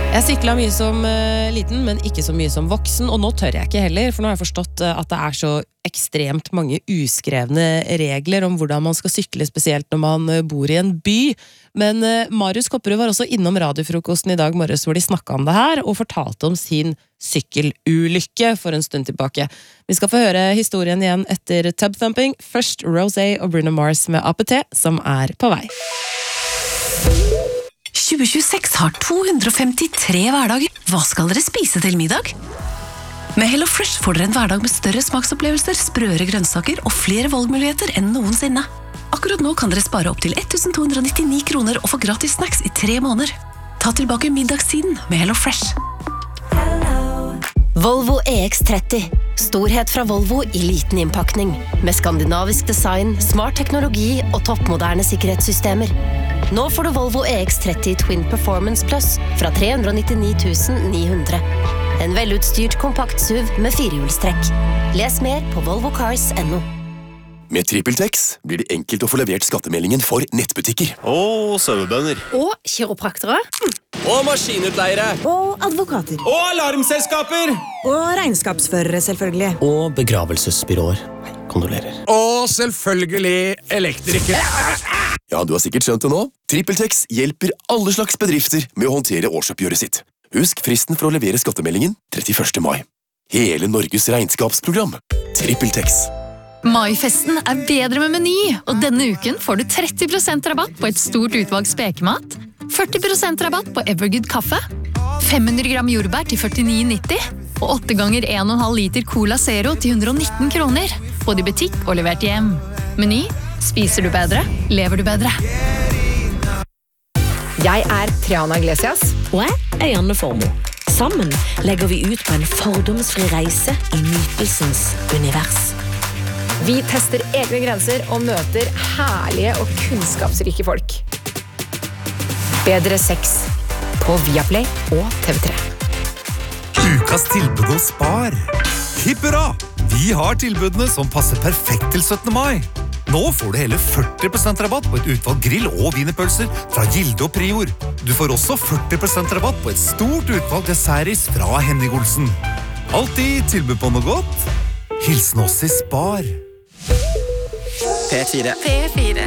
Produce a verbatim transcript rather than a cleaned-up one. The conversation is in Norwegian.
Jeg syklet mye som uh, liten, men ikke så mye som voksen, og nå tør jeg ikke heller, for nå har jeg forstått uh, at det er så ekstremt mange uskrevne regler om hvordan man skal sykle, spesielt når man uh, bor i en by. Men uh, Marius Kopperud var også innom radiofrokosten i dag morges, hvor de snakket om det her, og fortalte om sin sykkelulykke for en stund tilbake. Vi skal få høre historien igjen etter Tub Thumping. Først Rosé og Bruno Mars med A P T, som er på vei. tjue tjueseks har to hundre og femtitre hverdager. Hva skal dere spise til middag? Med Hello Fresh får dere en hverdag med større smaksopplevelser, sprøere grønnsaker og flere valgmuligheter enn noensinne. Akkurat nå kan dere spare opp til to hundre og nittini kroner og få gratis snacks i tre måneder. Ta tilbake middagstiden med Hello Fresh. Volvo E X tretti. Storhet fra Volvo i liten innpakning. Med skandinavisk design, smart teknologi og toppmoderne sikkerhetssystemer. Nå får du Volvo E X tretti Twin Performance Plus fra tre hundre og nittini tusen ni hundre. En velutstyrt kompakt S U V med firehjulstrekk. Les mer på volvo cars punktum no. Med TrippelTex blir det enkelt å få levert skattemeldingen for nettbutikker. Og sauebønder. Og kiropraktere. Og maskinutleiere. Og advokater. Og alarmselskaper. Og regnskapsførere, selvfølgelig. Og begravelsesbyråer. Kondolerer. Og selvfølgelig elektrikere. Ja, du har sikkert skjønt det nå. TrippelTex hjelper alle slags bedrifter med å håndtere årsoppgjøret sitt. Husk fristen for å levere skattemeldingen trettiførste mai. Hele Norges regnskapsprogram. TrippelTex. Maifesten er bedre med Meny, og denne uken får du tretti prosent rabatt på et stort utvalg spekemat, førti prosent rabatt på Evergood kaffe, fem hundre gram jordbær til førtini nitti, og åtte ganger en komma fem liter Cola Zero til hundre og nitten kroner, både i butikk og levert hjem. Meny, spiser du bedre, lever du bedre. Jeg er Triana Iglesias. Og jeg er Janne Formoe. Sammen legger vi ut på en fordomsfri reise i nytelsens univers. Vi tester egne grenser og møter herlige og kunnskapsrike folk. Bedre sex på Viaplay og T V tre. Ukas tilbud hos Spar. Hipp hurra! Vi har tilbudene som passer perfekt til syttende mai. Nå får du hele førti prosent rabatt på et utvalg grill- og wienerpølser fra Gilde og Prior. Du får også førti prosent rabatt på et stort utvalg dessertis fra Henning Olsen. Alltid tilbud på noe godt. Hilsen oss i Spar. P fire. P fire.